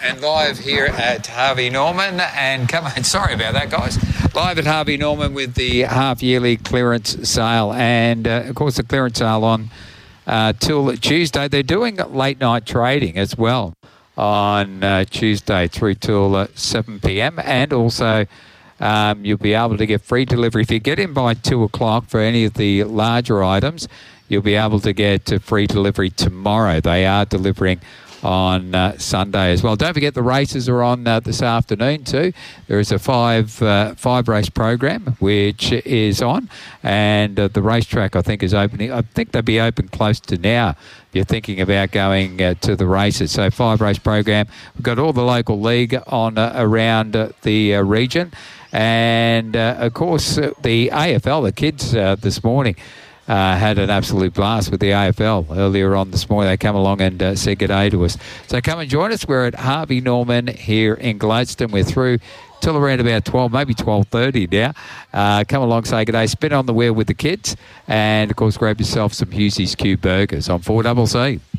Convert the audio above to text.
And live here at Harvey Norman, and come on, sorry about that, guys. Live at Harvey Norman with the half-yearly clearance sale, and of course the clearance sale on till Tuesday. They're doing late night trading as well on Tuesday through till 7 p.m. and also you'll be able to get free delivery if you get in by 2 o'clock for any of the larger items. You'll be able to get free delivery tomorrow. They are delivering on Sunday as well. Don't forget the races are on this afternoon too. There is a five race program which is on, and the racetrack I think is opening. I think they'll be open close to now if you're thinking about going to the races. So 5 race program. We've got all the local league on around the region, and of course the AFL, the kids this morning had an absolute blast with the AFL earlier on this morning. They come along and said good day to us. So come and join us. We're at Harvey Norman here in Gladstone. We're through till around about 12, maybe 12:30 now. Come along, say good day, spin on the wheel with the kids, and of course grab yourself some Hughesy's Q burgers on 4CC.